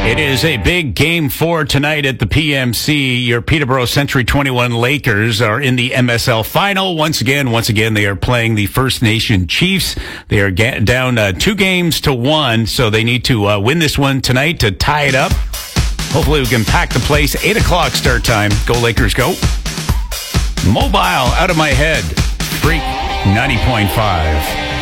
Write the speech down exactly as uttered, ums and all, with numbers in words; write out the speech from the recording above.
It is a big game four tonight at the P M C. Your Peterborough Century twenty-one Lakers are in the M S L final. Once again, once again, they are playing the First Nation Chiefs. They are ga- down uh, two games to one, so they need to uh, win this one tonight to tie it up. Hopefully we can pack the place. eight o'clock start time. Go Lakers, go. Mobile, Out of My Head. Freak ninety point five.